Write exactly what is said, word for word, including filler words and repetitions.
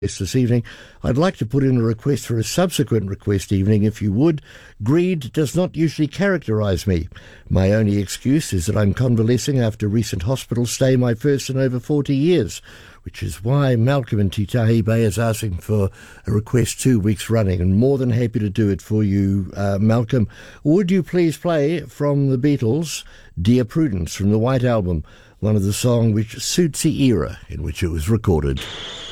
this evening. I'd like to put in a request for a subsequent request evening, if you would. Greed does not usually characterise me. My only excuse is that I'm convalescing after a recent hospital stay, my first in over forty years, which is why Malcolm in Titahi Bay is asking for a request two weeks running, and more than happy to do it for you, uh, Malcolm. Would you please play from the Beatles, Dear Prudence, from the White Album, one of the songs which suits the era in which it was recorded.